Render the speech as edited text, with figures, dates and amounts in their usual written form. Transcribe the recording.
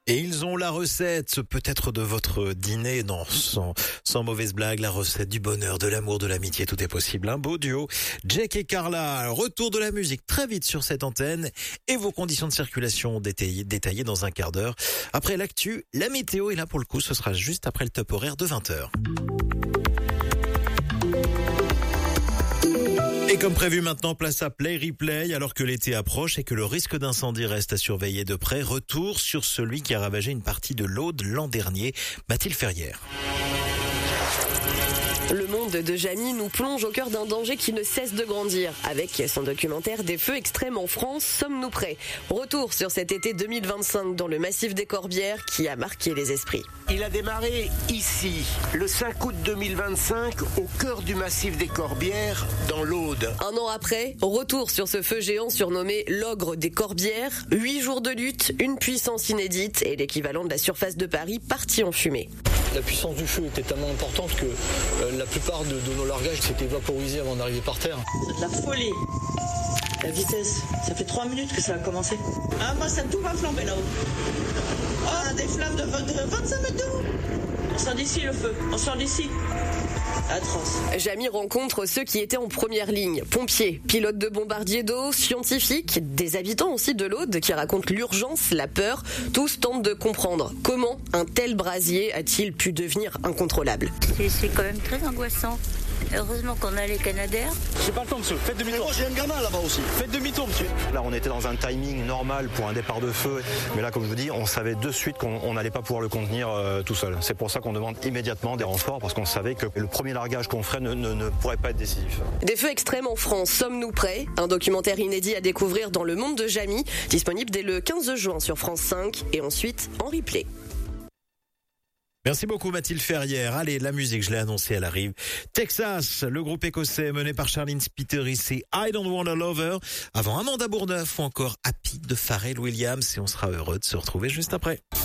Et ils ont la recette, peut-être de votre dîner, non, sans mauvaise blague, la recette du bonheur, de l'amour, de l'amitié, tout est possible. Un beau duo, Jack et Carla, retour de la musique très vite sur cette antenne et vos conditions de circulation détaillées dans un quart d'heure. Après l'actu, la météo est là pour le coup, ce sera juste après le top horaire de 20h. Et comme prévu maintenant, place à Play Replay, alors que l'été approche et que le risque d'incendie reste à surveiller de près. Retour sur celui qui a ravagé une partie de l'Aude l'an dernier, Mathilde Ferrière. Le monde de Jamy nous plonge au cœur d'un danger qui ne cesse de grandir. Avec son documentaire Des feux extrêmes en France, sommes-nous prêts? Retour sur cet été 2025 dans le massif des Corbières qui a marqué les esprits. Il a démarré ici, le 5 août 2025, au cœur du massif des Corbières, dans l'Aude. Un an après, retour sur ce feu géant surnommé l'ogre des Corbières. 8 jours de lutte, une puissance inédite et l'équivalent de la surface de Paris parti en fumée. La puissance du feu était tellement importante que la plupart de nos largages s'étaient vaporisés avant d'arriver par terre. C'est de la folie. La vitesse, ça fait 3 minutes que ça a commencé. Ah, moi, ça tout va flamber là-haut. Oh, on a des flammes de 25 mètres de haut. On sort d'ici le feu, on sort d'ici. Atroce. Jamy rencontre ceux qui étaient en première ligne. Pompiers, pilotes de bombardiers d'eau, scientifiques, des habitants aussi de l'Aude qui racontent l'urgence, la peur. Tous tentent de comprendre comment un tel brasier a-t-il pu devenir incontrôlable. C'est quand même très angoissant. Heureusement qu'on a les Canadaires. J'ai pas le temps, monsieur. Faites demi-tour. J'ai un gamin là-bas aussi. Faites demi-tour, monsieur. Là, on était dans un timing normal pour un départ de feu. Mais là, comme je vous dis, on savait de suite qu'on n'allait pas pouvoir le contenir tout seul. C'est pour ça qu'on demande immédiatement des renforts, parce qu'on savait que le premier largage qu'on ferait ne pourrait pas être décisif. Des feux extrêmes en France, sommes-nous prêts? Un documentaire inédit à découvrir dans le monde de Jamy, disponible dès le 15 juin sur France 5 et ensuite en replay. Merci beaucoup Mathilde Ferrière. Allez, la musique, je l'ai annoncé, elle arrive. Texas, le groupe écossais mené par Charlene Spiteri, c'est I Don't Want a Lover. Avant Amanda Bourneuf ou encore Happy de Pharrell Williams. Et on sera heureux de se retrouver juste après.